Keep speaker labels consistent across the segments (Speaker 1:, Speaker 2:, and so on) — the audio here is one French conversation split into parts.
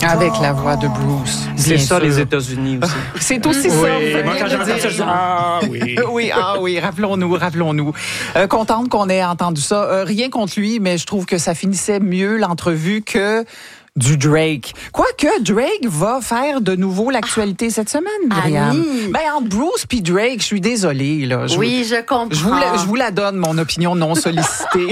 Speaker 1: Avec la voix de Bruce.
Speaker 2: C'est ça, les États-Unis aussi.
Speaker 1: C'est aussi ça.
Speaker 2: Moi, quand j'entends ça, je dis oui.
Speaker 1: oui, rappelons-nous. Contente qu'on ait entendu ça. Rien contre lui, mais je trouve que ça finissait mieux l'entrevue que du Drake. Quoique, Drake va faire de nouveau l'actualité cette semaine, Myriam. Ben, entre Bruce puis Drake, je suis désolée, là.
Speaker 3: Je comprends.
Speaker 1: Je vous la donne, mon opinion non sollicitée.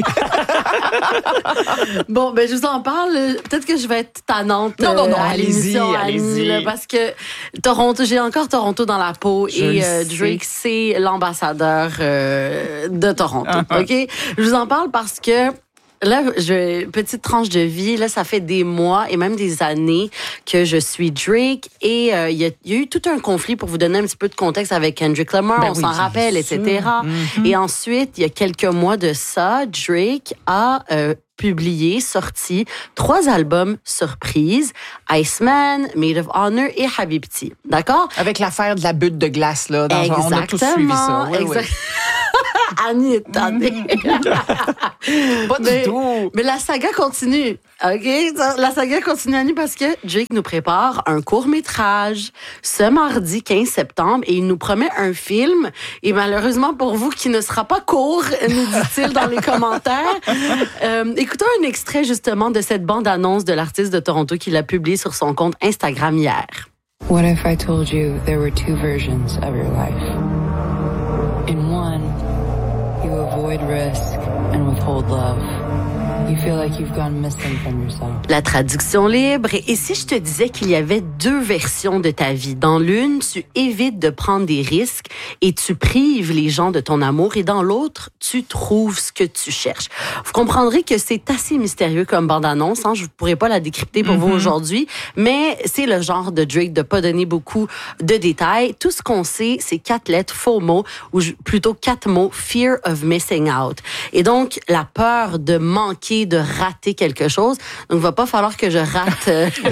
Speaker 3: Bon, ben, je vous en parle. Peut-être que je vais être tannante.
Speaker 1: Non,
Speaker 3: allez-y. Là, parce que j'ai encore Toronto dans la peau Drake, c'est l'ambassadeur de Toronto. OK? Je vous en parle parce que là, petite tranche de vie, là, ça fait des mois et même des années que je suis Drake et il y a eu tout un conflit pour vous donner un petit peu de contexte avec Kendrick Lamar, on s'en rappelle, etc. Mm-hmm. Et ensuite, il y a quelques mois de ça, Drake a sorti 3 albums surprises, Iceman, Maid of Honor et Habibti. D'accord?
Speaker 1: Avec l'affaire de la butte de glace, là. On a tous suivi ça. Oui.
Speaker 3: Annie est tannée.
Speaker 1: Pas du tout.
Speaker 3: Mais la saga continue. OK? La saga continue, Annie, parce que Drake nous prépare un court-métrage ce mardi 15 septembre et il nous promet un film. Et malheureusement pour vous, qui ne sera pas court, nous dit-il dans les commentaires. Écoutons un extrait justement de cette bande-annonce de l'artiste de Toronto qu'il a publié sur son compte Instagram hier.
Speaker 4: What if I told you there were 2 versions of your life? In one, you avoid risk and withhold love. You feel like you've gone missing from yourself.
Speaker 3: La traduction libre. Et si je te disais qu'il y avait 2 versions de ta vie? Dans l'une, tu évites de prendre des risques et tu prives les gens de ton amour. Et dans l'autre, tu trouves ce que tu cherches. Vous comprendrez que c'est assez mystérieux comme bande-annonce. Je ne pourrais pas la décrypter pour vous aujourd'hui. Mais c'est le genre de Drake de pas donner beaucoup de détails. Tout ce qu'on sait, c'est 4 lettres, FOMO, ou plutôt 4 mots, Fear of Missing Out. Et donc, la peur de manquer, de rater quelque chose. Donc, il va pas falloir que je rate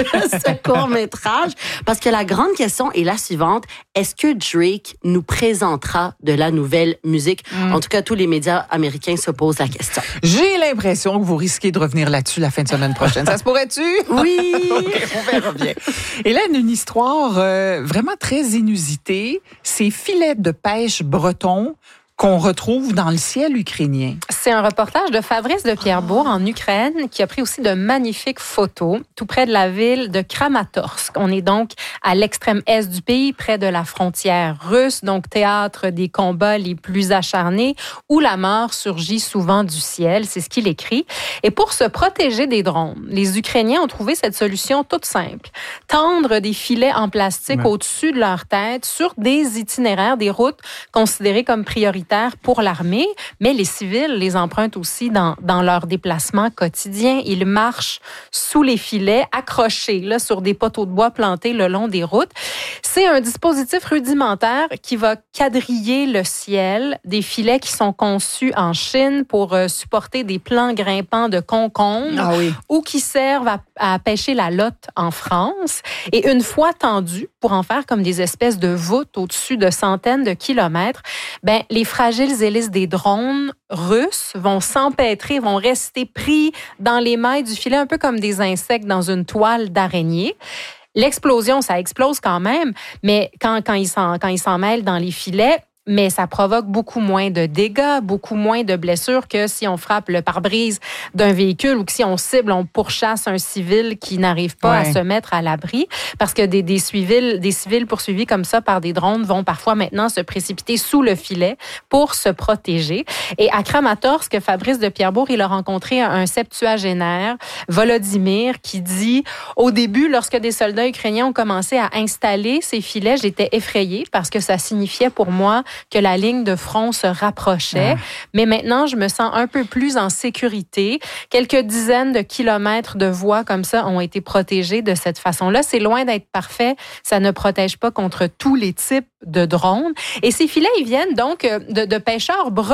Speaker 3: ce court-métrage parce que la grande question est la suivante. Est-ce que Drake nous présentera de la nouvelle musique? En tout cas, tous les médias américains se posent la question.
Speaker 1: J'ai l'impression que vous risquez de revenir là-dessus la fin de semaine prochaine. Ça se pourrait-tu?
Speaker 3: Oui!
Speaker 1: Okay, on verra bien. Et là, une histoire vraiment très inusitée. Ces filets de pêche bretons qu'on retrouve dans le ciel ukrainien.
Speaker 5: C'est un reportage de Fabrice de Pierrebourg en Ukraine qui a pris aussi de magnifiques photos tout près de la ville de Kramatorsk. On est donc à l'extrême est du pays, près de la frontière russe, donc théâtre des combats les plus acharnés où la mort surgit souvent du ciel. C'est ce qu'il écrit. Et pour se protéger des drones, les Ukrainiens ont trouvé cette solution toute simple. Tendre des filets en plastique au-dessus de leur tête sur des itinéraires, des routes considérées comme prioritaires pour l'armée, mais les civils les empruntent aussi dans leurs déplacements quotidiens. Ils marchent sous les filets, accrochés là, sur des poteaux de bois plantés le long des routes. C'est un dispositif rudimentaire qui va quadriller le ciel, des filets qui sont conçus en Chine pour supporter des plants grimpants de concombres ou qui servent à pêcher la lotte en France. Et une fois tendus, pour en faire comme des espèces de voûtes au-dessus de centaines de kilomètres, les fragiles hélices des drones russes vont s'empêtrer, vont rester pris dans les mailles du filet, un peu comme des insectes dans une toile d'araignée. L'explosion, ça explose quand même, mais quand ils s'en mêlent dans les filets, mais ça provoque beaucoup moins de dégâts, beaucoup moins de blessures que si on frappe le pare-brise d'un véhicule ou que si on cible, on pourchasse un civil qui n'arrive pas à se mettre à l'abri. Parce que des civils poursuivis comme ça par des drones vont parfois maintenant se précipiter sous le filet pour se protéger. Et à Kramatorsk, Fabrice de Pierrebourg, il a rencontré un septuagénaire, Volodymyr, qui dit « Au début, lorsque des soldats ukrainiens ont commencé à installer ces filets, j'étais effrayée parce que ça signifiait pour moi que la ligne de front se rapprochait. Mais maintenant, je me sens un peu plus en sécurité. Quelques dizaines de kilomètres de voies comme ça ont été protégées de cette façon-là. C'est loin d'être parfait. Ça ne protège pas contre tous les types de drones. Et ces filets, ils viennent donc de pêcheurs bretons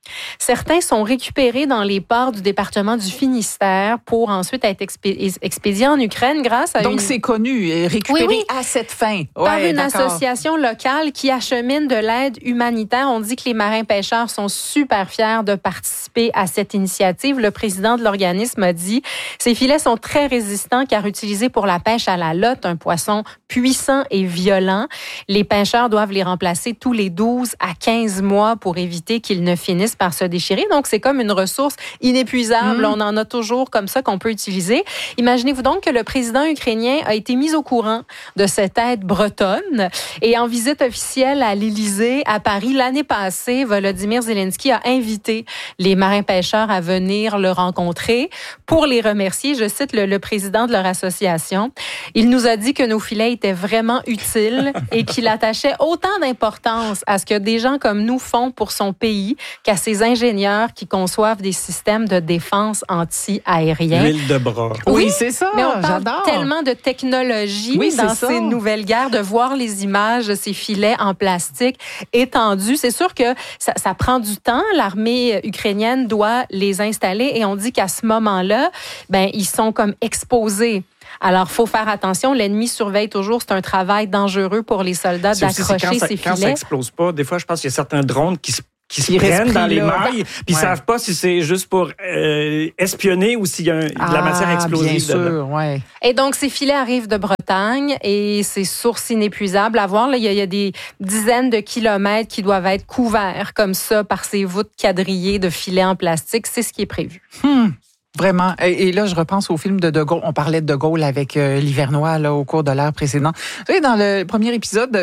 Speaker 5: Certains sont récupérés dans les ports du département du Finistère pour ensuite être expédiés en Ukraine grâce à
Speaker 1: Donc, c'est connu, récupéré à cette fin.
Speaker 5: Par une association locale qui achemine de l'aide humanitaire. On dit que les marins-pêcheurs sont super fiers de participer à cette initiative. Le président de l'organisme a dit « Ces filets sont très résistants car utilisés pour la pêche à la lotte, un poisson puissant et violent. Les pêcheurs doivent les remplacer tous les 12 à 15 mois pour éviter qu'ils ne finissent par se déchirer. Donc, c'est comme une ressource inépuisable. On en a toujours comme ça qu'on peut utiliser. Imaginez-vous donc que le président ukrainien a été mis au courant de cette aide bretonne et en visite officielle à l'Élysée, à Paris, l'année passée, Volodymyr Zelensky a invité les marins-pêcheurs à venir le rencontrer pour les remercier. Je cite le président de leur association. Il nous a dit que nos filets étaient vraiment utiles et qu'il attachait autant d'importance à ce que des gens comme nous font pour son pays qu'à ces ingénieurs qui conçoivent des systèmes de défense anti-aériens.
Speaker 2: L'huile de bras.
Speaker 1: Oui, c'est ça.
Speaker 5: Mais on parle tellement de technologie dans ces nouvelles guerres, de voir les images de ces filets en plastique étendus. C'est sûr que ça prend du temps. L'armée ukrainienne doit les installer et on dit qu'à ce moment-là, ils sont comme exposés. Alors, faut faire attention. L'ennemi surveille toujours. C'est un travail dangereux pour les soldats d'accrocher ces filets.
Speaker 2: Quand ça explose pas, des fois, je pense qu'il y a certains drones qui se prennent dans les mailles, puis ils savent pas si c'est juste pour espionner ou s'il y a de la matière explosive dedans.
Speaker 1: Ouais.
Speaker 5: Et donc, ces filets arrivent de Bretagne et c'est source inépuisable à voir. Là, il y a des dizaines de kilomètres qui doivent être couverts comme ça par ces voûtes quadrillées de filets en plastique. C'est ce qui est prévu.
Speaker 1: Vraiment. Et là, je repense au film de Gaulle. On parlait de Gaulle avec l'Hivernois là au cours de l'ère précédente. Vous savez, dans le premier épisode,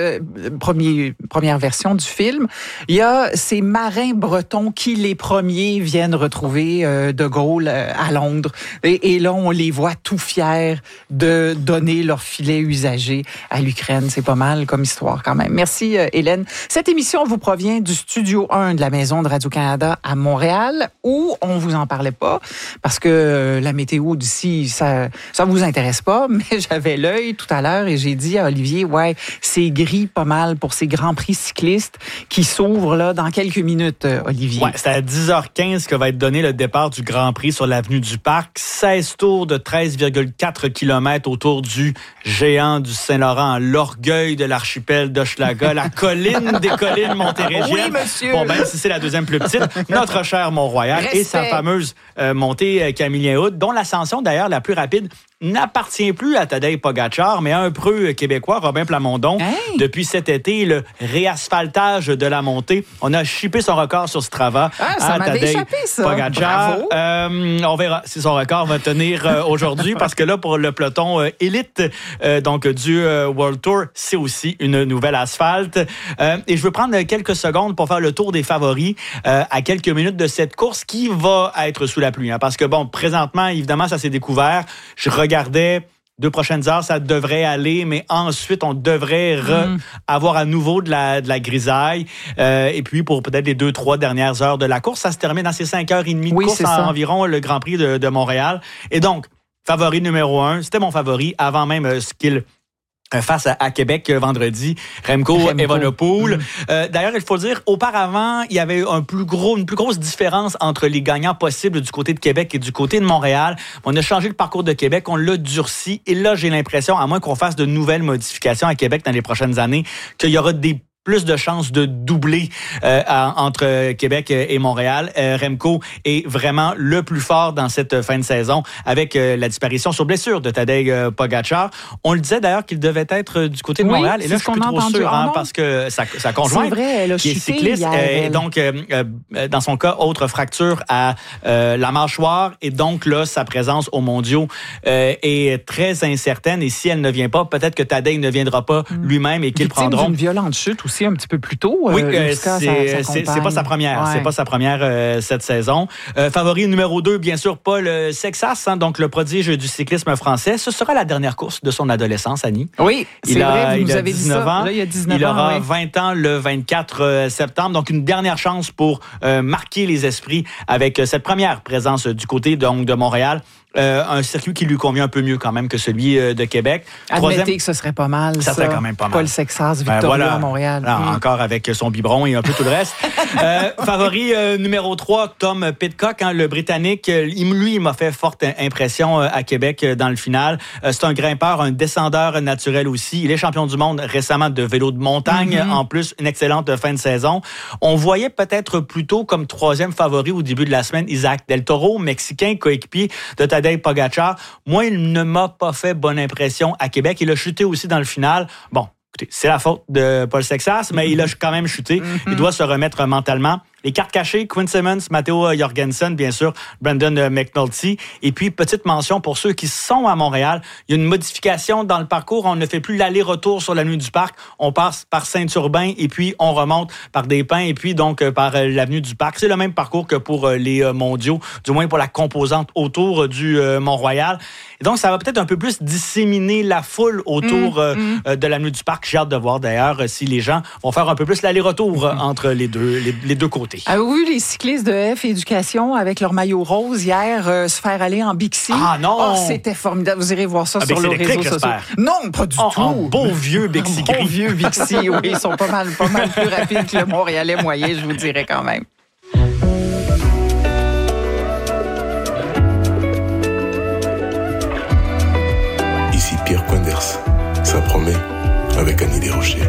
Speaker 1: première version du film, il y a ces marins bretons qui les premiers viennent retrouver de Gaulle à Londres. Et là, on les voit tout fiers de donner leur filet usagé à l'Ukraine. C'est pas mal comme histoire quand même. Merci Hélène. Cette émission vous provient du Studio 1 de la Maison de Radio-Canada à Montréal où on vous en parlait pas parce que la météo d'ici, ça vous intéresse pas, mais j'avais l'œil tout à l'heure et j'ai dit à Olivier, c'est gris pas mal pour ces grands prix cyclistes qui s'ouvrent là dans quelques minutes, Olivier.
Speaker 6: Ouais, c'est à 10h15 que va être donné le départ du Grand Prix sur l'avenue du Parc. 16 tours de 13,4 km autour du géant du Saint-Laurent, l'orgueil de l'archipel d'Hochelaga, la colline des collines Montérégiennes.
Speaker 1: Oui, monsieur!
Speaker 6: Bon, si c'est la deuxième plus petite, notre cher Mont-Royal et sa fameuse montée Camillien-Hood, dont l'ascension d'ailleurs la plus rapide n'appartient plus à Tadej Pogačar, mais à un preux québécois, Robin Plamondon. Hey. Depuis cet été, le réasphaltage de la montée, on a chippé son record sur Strava à Tadej Pogačar. On verra si son record va tenir aujourd'hui, parce que là, pour le peloton élite donc du World Tour, c'est aussi une nouvelle asphalte. Et je veux prendre quelques secondes pour faire le tour des favoris à quelques minutes de cette course qui va être sous la pluie. Parce que, présentement, évidemment, ça s'est découvert. Je regardais 2 prochaines heures, ça devrait aller, mais ensuite, on devrait avoir à nouveau de la grisaille. Et puis, pour peut-être les 2-3 dernières heures de la course, ça se termine dans ces 5h30 de course environ, le Grand Prix de Montréal. Et donc, favori numéro 1, c'était mon favori avant même ce qu'il face à Québec vendredi, Remco Evenepoel. D'ailleurs, il faut dire, auparavant, il y avait une plus grosse différence entre les gagnants possibles du côté de Québec et du côté de Montréal. On a changé le parcours de Québec, on l'a durci. Et là, j'ai l'impression, à moins qu'on fasse de nouvelles modifications à Québec dans les prochaines années, qu'il y aura plus de chances de doubler entre Québec et Montréal. Remco est vraiment le plus fort dans cette fin de saison avec la disparition sur blessure de Tadej Pogačar. On le disait d'ailleurs qu'il devait être du côté de Montréal. Et là, je suis plus trop sûr parce que sa conjointe, qui est cycliste, et donc dans son cas, autre fracture à la mâchoire. Et donc là, sa présence aux mondiaux est très incertaine. Et si elle ne vient pas, peut-être que Tadej ne viendra pas lui-même et qu'ils prendront...
Speaker 1: une violente chute aussi un petit peu plus tôt.
Speaker 6: Oui, c'est pas sa première. Ouais. C'est pas sa première cette saison. Favori numéro 2, bien sûr, Paul Sexas, donc le prodige du cyclisme français. Ce sera la dernière course de son adolescence, Annie.
Speaker 1: Oui, c'est vrai, vous nous avez dit ça.
Speaker 6: Ans.
Speaker 1: Là, il y a 19
Speaker 6: il aura
Speaker 1: ans,
Speaker 6: 20 ans le 24 septembre. Donc, une dernière chance pour marquer les esprits avec cette première présence du côté de Montréal. un circuit qui lui convient un peu mieux quand même que celui de Québec.
Speaker 1: Admettez que ce serait pas mal, ça.
Speaker 6: serait quand même pas mal.
Speaker 1: Paul Sexas, Victoria à Montréal.
Speaker 6: Encore avec son biberon et un peu tout le reste. Favori numéro 3, Tom Pidcock, le Britannique. Lui, il m'a fait forte impression à Québec dans le final. C'est un grimpeur, un descendeur naturel aussi. Il est champion du monde récemment de vélo de montagne. En plus, une excellente fin de saison. On voyait peut-être plutôt comme troisième favori au début de la semaine Isaac Del Toro, mexicain, coéquipier de Tadej Pogačar. Moi, il ne m'a pas fait bonne impression à Québec. Il a chuté aussi dans le final. Bon, écoutez, c'est la faute de Paul Sexas, mais il a quand même chuté. Il doit se remettre mentalement. Les cartes cachées, Quinn Simmons, Matteo Jorgensen, bien sûr, Brandon McNulty. Et puis, petite mention pour ceux qui sont à Montréal, il y a une modification dans le parcours. On ne fait plus l'aller-retour sur l'avenue du Parc. On passe par Saint-Urbain et puis on remonte par des Pins et puis donc par l'avenue du Parc. C'est le même parcours que pour les mondiaux, du moins pour la composante autour du Mont-Royal. Et donc, ça va peut-être un peu plus disséminer la foule autour de l'avenue du Parc. J'ai hâte de voir d'ailleurs si les gens vont faire un peu plus l'aller-retour entre les deux côtés.
Speaker 1: Avez-vous vu les cyclistes de F Éducation avec leur maillot rose hier se faire aller en Bixi?
Speaker 6: Ah non!
Speaker 1: Oh, c'était formidable. Vous irez voir ça sur les réseaux sociaux.
Speaker 6: Non, pas du tout. Un bon vieux Bixi.
Speaker 1: Bon vieux Bixi, oui. Ils sont pas mal plus rapides que le Montréalais moyen, je vous dirais quand même.
Speaker 7: Ici Pierre Quenders. Ça promet avec Annie Desrochers.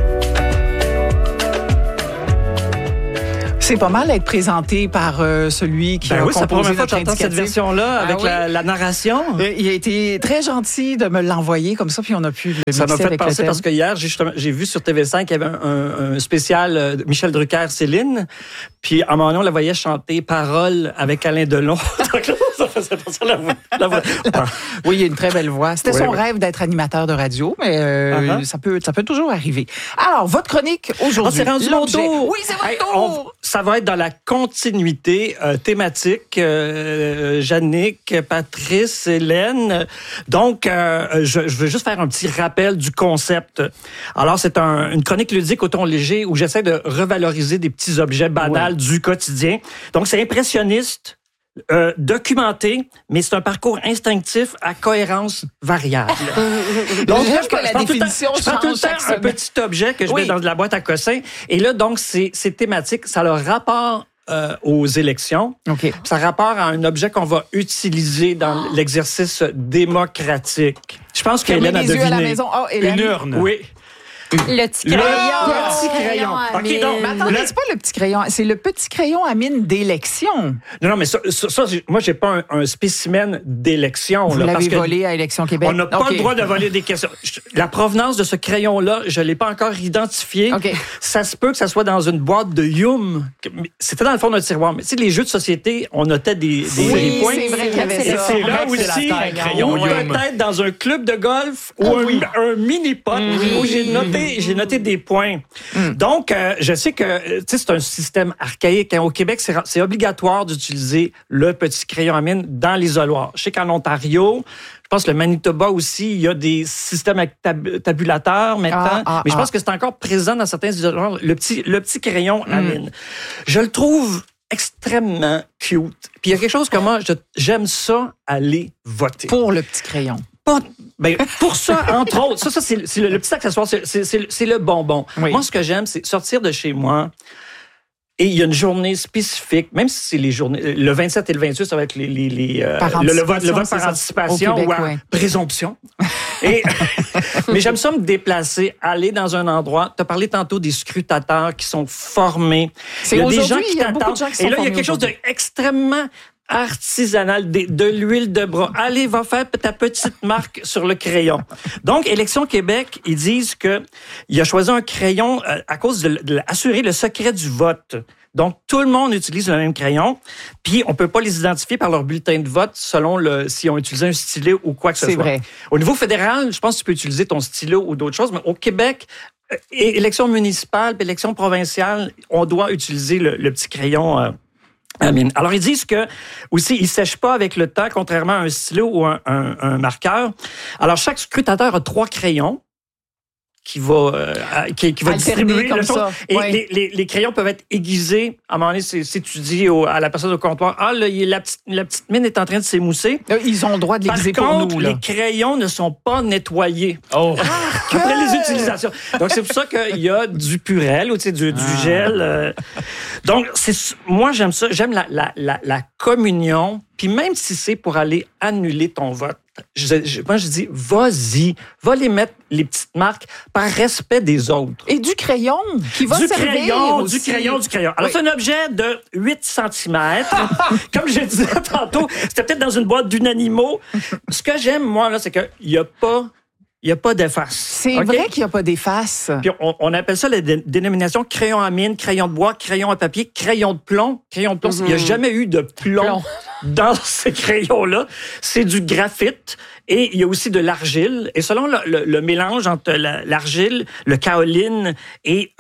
Speaker 1: C'est pas mal être présenté par celui qui a composé
Speaker 2: c'est la première fois que j'entends
Speaker 1: indicatif.
Speaker 2: cette version-là avec la narration.
Speaker 1: Il a été très gentil de me l'envoyer comme ça, puis on a pu le mixer avec le thème.
Speaker 2: Ça m'a fait penser parce que hier, j'ai vu sur TV5 qu'il y avait un spécial Michel Drucker-Céline, puis à un moment donné, on la voyait chanter Paroles avec Alain Delon. Ça faisait penser à la voix.
Speaker 1: Oui, il a une très belle voix. C'était son rêve d'être animateur de radio, mais ça peut toujours arriver. Alors, votre chronique aujourd'hui.
Speaker 2: C'est rendu mon tour.
Speaker 1: Oui, c'est votre tour.
Speaker 2: Ça va être dans la continuité thématique. Yannick, Patrice, Hélène. Donc, je veux juste faire un petit rappel du concept. Alors, c'est une chronique ludique au ton léger où j'essaie de revaloriser des petits objets banals du quotidien. Donc, c'est impressionniste. Documenté, mais c'est un parcours instinctif à cohérence variable.
Speaker 1: Donc, je prends tout le
Speaker 2: temps un petit objet que je mets dans de la boîte à cossins. Et là, donc, c'est thématique. Ça a le rapport aux élections.
Speaker 1: Okay.
Speaker 2: Ça a rapport à un objet qu'on va utiliser dans l'exercice démocratique. Je pense qu'Hélène a deviné.
Speaker 1: À la maison. Oh, Hélène.
Speaker 6: Une urne.
Speaker 2: Oui.
Speaker 5: Le petit crayon.
Speaker 2: Le petit crayon.
Speaker 5: OK,
Speaker 2: donc,
Speaker 1: mais attendez, c'est pas le petit crayon, c'est le petit crayon à mine d'élection.
Speaker 2: Non, mais ça moi, j'ai pas un spécimen d'élection.
Speaker 1: Vous
Speaker 2: là,
Speaker 1: l'avez volé à Élection Québec.
Speaker 2: On n'a pas le droit de voler des questions. La provenance de ce crayon-là, je l'ai pas encore identifié.
Speaker 1: Okay.
Speaker 2: Ça se peut que ça soit dans une boîte de Yum. C'était dans le fond d'un tiroir. Mais tu sais, les jeux de société, on notait des points.
Speaker 1: C'est vrai qu'il y avait ça.
Speaker 2: C'est là aussi, ou peut-être dans un club de golf ou un mini-pot où j'ai noté des points. Donc, je sais que c'est un système archaïque. Au Québec, c'est obligatoire d'utiliser le petit crayon à mine dans l'isoloir. Je sais qu'en Ontario, je pense que le Manitoba aussi, il y a des systèmes avec tabulateurs maintenant. Mais je pense que c'est encore présent dans certains isoloirs, le petit crayon à mine. Je le trouve extrêmement cute. Puis il y a quelque chose comme moi, j'aime ça aller voter.
Speaker 1: Pour le petit crayon.
Speaker 2: Pour ça, entre autres, ça c'est le petit accessoire, c'est le bonbon.
Speaker 1: Oui.
Speaker 2: Moi, ce que j'aime, c'est sortir de chez moi et il y a une journée spécifique, même si c'est les journées, le 27 et le 28, ça va être le vote par anticipation
Speaker 1: Québec,
Speaker 2: ou présomption. Mais j'aime ça me déplacer, aller dans un endroit. Tu as parlé tantôt des scrutateurs qui sont formés.
Speaker 1: Il y a des gens qui t'attendent.
Speaker 2: Et là, il y a quelque chose d'extrêmement artisanal, de l'huile de bras. Allez, va faire ta petite marque sur le crayon. Donc, Élection Québec, ils disent que il a choisi un crayon à cause de assurer le secret du vote. Donc, tout le monde utilise le même crayon, puis on peut pas les identifier par leur bulletin de vote selon si on utilisé un stylet ou quoi que ce soit.
Speaker 1: C'est vrai.
Speaker 2: Au niveau fédéral, je pense que tu peux utiliser ton stylo ou d'autres choses, mais au Québec, élection municipale, puis élection provinciale, on doit utiliser le petit crayon alors, ils disent que aussi, ils sèchent pas avec le temps, contrairement à un stylo ou un marqueur. Alors, chaque scrutateur a 3 crayons distribuer
Speaker 1: comme
Speaker 2: le chose.
Speaker 1: ça.
Speaker 2: Et
Speaker 1: Ouais.
Speaker 2: les crayons peuvent être aiguisés. À un moment donné, si tu dis à la personne au comptoir, là, la petite mine est en train de s'émousser.
Speaker 1: Ils ont le droit de l'aiguiser
Speaker 2: Par
Speaker 1: pour
Speaker 2: contre,
Speaker 1: nous. Là.
Speaker 2: les crayons ne sont pas nettoyés après les utilisations. Donc, c'est pour ça qu'il y a du purel ou du gel. Donc, moi, j'aime ça. J'aime la communion. Puis même si c'est pour aller annuler ton vote, moi, je dis, vas-y, va les mettre, les petites marques, par respect des autres.
Speaker 1: Et du crayon qui va servir aussi.
Speaker 2: Du crayon. Alors, c'est un objet de 8 cm. Comme je disais tantôt, c'était peut-être dans une boîte d'Unanimo. Ce que j'aime, moi, là, c'est qu'il n'y a pas d'efface.
Speaker 1: C'est vrai qu'il n'y a pas d'efface.
Speaker 2: Puis on appelle ça la dénomination crayon à mine, crayon de bois, crayon à papier, crayon de plomb. Crayon de plomb, il n'y a jamais eu de plomb dans ces crayons-là. C'est du graphite et il y a aussi de l'argile. Et selon le mélange entre l'argile, le kaolin et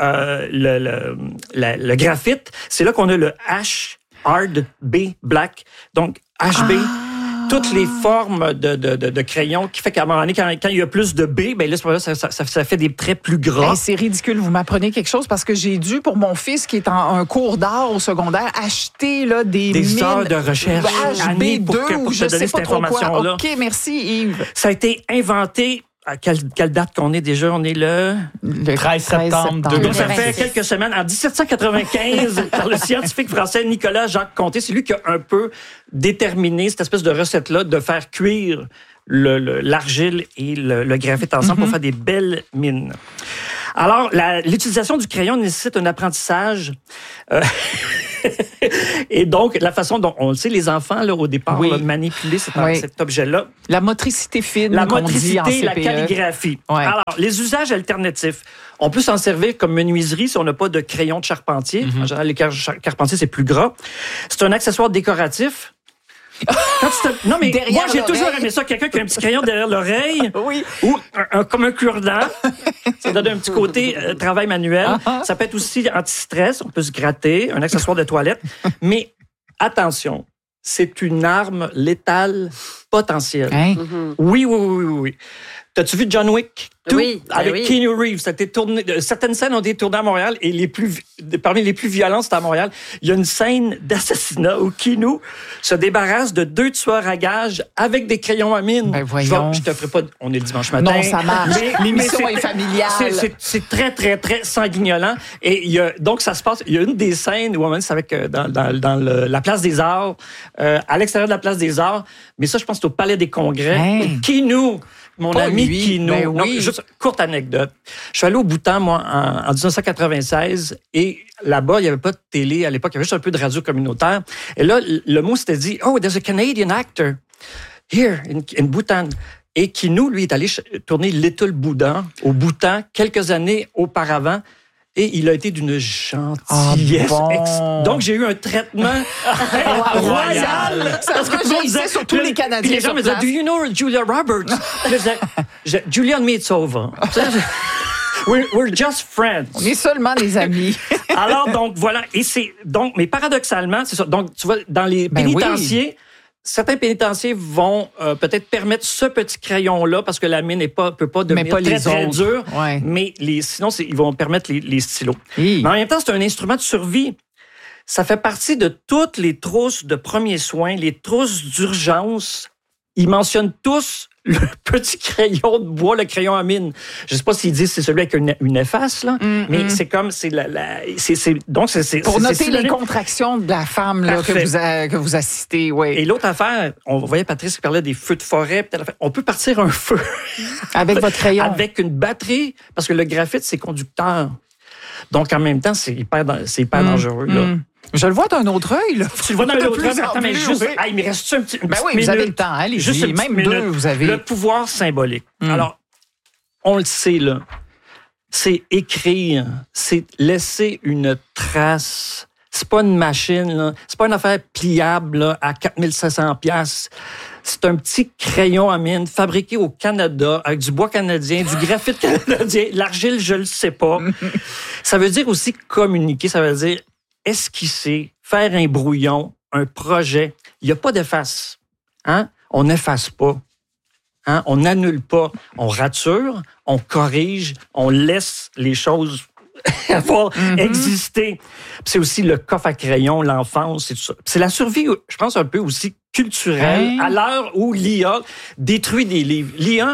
Speaker 2: le graphite, c'est là qu'on a le H Hard B Black. Donc, HB... toutes les formes de crayons qui fait qu'à un moment donné, quand il y a plus de B, ben là, ça fait des traits plus gras.
Speaker 1: Hey, c'est ridicule. Vous m'apprenez quelque chose parce que j'ai dû, pour mon fils qui est en un cours d'art au secondaire, acheter là, des
Speaker 2: heures de recherche.
Speaker 1: HB2 ou je sais pas trop quoi.
Speaker 2: Là.
Speaker 1: OK, merci Yves.
Speaker 2: Ça a été inventé... À quelle date qu'on est déjà? On est le
Speaker 6: 13 septembre 2026.
Speaker 2: Donc, ça fait quelques semaines. En 1795, par le scientifique français Nicolas Jacques Conté, c'est lui qui a un peu déterminé cette espèce de recette-là de faire cuire l'argile et le graphite ensemble pour faire des belles mines. Alors, l'utilisation du crayon nécessite un apprentissage. Et donc, la façon dont, on le sait, les enfants, là, au départ, manipuler cet objet-là.
Speaker 1: La motricité fine,
Speaker 2: la
Speaker 1: qu'on dit en CPE.
Speaker 2: la calligraphie.
Speaker 1: Ouais.
Speaker 2: Alors, les usages alternatifs. On peut s'en servir comme menuiserie si on n'a pas de crayon de charpentier. En général, les carpentiers, c'est plus gras. C'est un accessoire décoratif. Non, mais derrière moi, j'ai toujours aimé ça. Quelqu'un qui a un petit crayon derrière l'oreille.
Speaker 1: Oui.
Speaker 2: Ou comme un cure-dent. Ça donne un petit côté travail manuel. Ça peut être aussi anti-stress. On peut se gratter. Un accessoire de toilette. Mais attention, c'est une arme létale potentielle.
Speaker 1: Hein?
Speaker 2: Oui. T'as-tu vu John Wick 2?
Speaker 3: Oui,
Speaker 2: avec Keanu Reeves. Ça a été tourné, certaines scènes ont été tournées à Montréal et parmi les plus violentes, c'était à Montréal. Il y a une scène d'assassinat où Keanu se débarrasse de 2 tueurs à gages avec des crayons à mine.
Speaker 1: Ben voyons.
Speaker 2: Je te ferai pas... On est dimanche matin.
Speaker 1: Non, ça marche. L'émission est familiale.
Speaker 2: C'est très, très, très sanguignolant. Et donc, ça se passe... Il y a une des scènes où c'est avec dans la Place des Arts, à l'extérieur de la Place des Arts. Mais ça, je pense que c'est au Palais des Congrès.
Speaker 1: Hey.
Speaker 2: Keanu... Mon
Speaker 1: Pas
Speaker 2: ami
Speaker 1: lui,
Speaker 2: Keanu.
Speaker 1: ben oui.
Speaker 2: Non, juste courte anecdote. Je suis allé au Bhoutan, moi, en 1996, et là-bas, il n'y avait pas de télé à l'époque, il y avait juste un peu de radio communautaire. Et là, le mot s'était dit, oh, there's a Canadian actor here in Bhutan. Et Keanu, lui, est allé tourner Little Buddha au Bhoutan quelques années auparavant. Et il a été d'une gentillesse. Donc, j'ai eu un traitement royal.
Speaker 1: Parce que je disais sur tous les Canadiens.
Speaker 2: Puis les gens me disaient, do you know Julia Roberts? Julia and me, it's over. We're just friends.
Speaker 1: On est seulement des amis.
Speaker 2: Alors, donc, voilà. Mais paradoxalement, c'est ça. Donc, tu vois, dans les pénitenciers, certains pénitenciers vont peut-être permettre ce petit crayon-là parce que la mine peut pas devenir très dure.
Speaker 1: Ouais.
Speaker 2: Mais sinon, ils vont permettre les stylos.
Speaker 1: Oui.
Speaker 2: Mais en même temps, c'est un instrument de survie. Ça fait partie de toutes les trousses de premiers soins, les trousses d'urgence. Ils mentionnent tous le petit crayon de bois, le crayon à mine. Je ne sais pas s'ils disent que c'est celui avec une efface, là, mais c'est comme... Donc, c'est
Speaker 1: pour noter les contractions de la femme là, que vous assistez. Oui.
Speaker 2: Et l'autre affaire, on voyait Patrice qui parlait des feux de forêt. On peut partir un feu.
Speaker 1: Avec votre crayon.
Speaker 2: Avec une batterie, parce que le graphite, c'est conducteur. Donc, en même temps, c'est hyper dangereux. Là.
Speaker 1: Je le vois d'un autre œil. Là.
Speaker 2: Tu le vois d'un autre œil. Attends, mais juste... il me reste une petite minute.
Speaker 1: Vous avez le temps. Allez, juste même minute. 2, vous avez...
Speaker 2: Le pouvoir symbolique. Alors, on le sait, là. C'est écrire. C'est laisser une trace. C'est pas une machine, là. C'est pas une affaire pliable, là, à 4500 $. C'est un petit crayon à mine fabriqué au Canada avec du bois canadien, du graphite canadien, l'argile, je le sais pas. Ça veut dire aussi communiquer. Ça veut dire esquisser, faire un brouillon, un projet. Il n'y a pas d'efface. Hein? On n'efface pas. Hein? On n'annule pas, on rature, on corrige, on laisse les choses avoir existé. Puis c'est aussi le coffre à crayon, l'enfance, c'est tout ça. Puis c'est la survie, je pense, un peu aussi culturelle, à l'heure où l'IA détruit des livres. L'IA,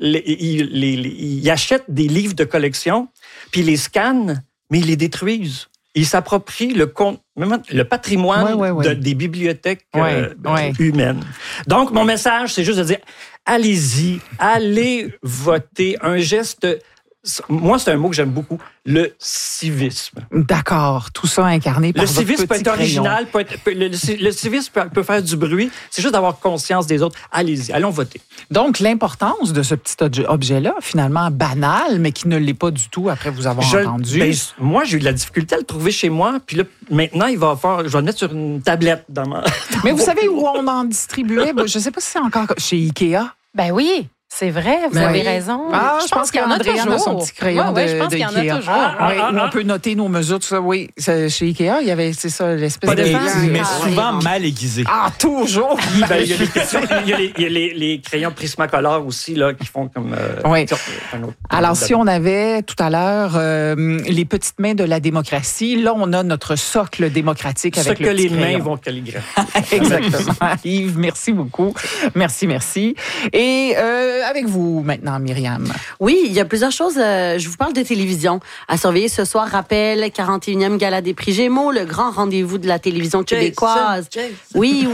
Speaker 2: il achète des livres de collection, puis il les scanne, mais ils les détruisent. Ils s'approprient le patrimoine des bibliothèques humaines. Donc, mon message, c'est juste de dire, allez-y, allez voter. Un geste... Moi, c'est un mot que j'aime beaucoup, le civisme.
Speaker 1: D'accord, tout ça incarné par
Speaker 2: le
Speaker 1: votre
Speaker 2: civisme peut être original, le civisme peut faire du bruit. C'est juste d'avoir conscience des autres. Allez-y, allons voter.
Speaker 1: Donc, l'importance de ce petit objet-là, finalement banal, mais qui ne l'est pas du tout après vous avoir entendu.
Speaker 2: Moi, j'ai eu de la difficulté à le trouver chez moi, puis là, maintenant, je vais le mettre sur une tablette dans ma...
Speaker 1: Mais vous savez où on en distribuait? Je ne sais pas si c'est encore chez Ikea.
Speaker 5: Ben oui. C'est vrai, vous avez raison.
Speaker 1: Ah, je pense qu'Andréane a son petit crayon de
Speaker 5: je pense qu'il y en a toujours.
Speaker 1: Où on peut noter nos mesures, tout ça. Oui, chez Ikea, il y avait, c'est ça, l'espèce de...
Speaker 6: Mais souvent mal aiguisé.
Speaker 1: Ah, toujours!
Speaker 2: Il y a les crayons Prismacolor aussi, là, qui font comme...
Speaker 1: Alors, si on avait, tout à l'heure, les petites mains de la démocratie, là, on a notre socle démocratique avec le petit crayon.
Speaker 2: Ce que les mains vont calligraphier.
Speaker 1: Exactement. Yves, merci beaucoup. Merci. Et... avec vous maintenant, Myriam.
Speaker 3: Oui, il y a plusieurs choses. Je vous parle de télévision. À surveiller ce soir, rappel, 41e Gala des prix Gémeaux, le grand rendez-vous de la télévision québécoise. Oui.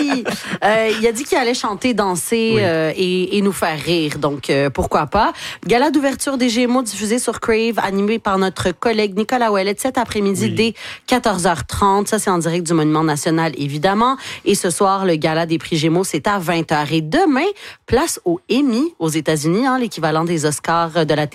Speaker 3: Il a dit qu'il allait chanter, danser et nous faire rire. Donc, pourquoi pas. Gala d'ouverture des Gémeaux diffusé sur Crave, animé par notre collègue Nicolas Ouellet cet après-midi dès 14h30. Ça, c'est en direct du Monument National, évidemment. Et ce soir, le Gala des prix Gémeaux, c'est à 20h. Et demain, place au Emmy aux États-Unis, l'équivalent des Oscars de la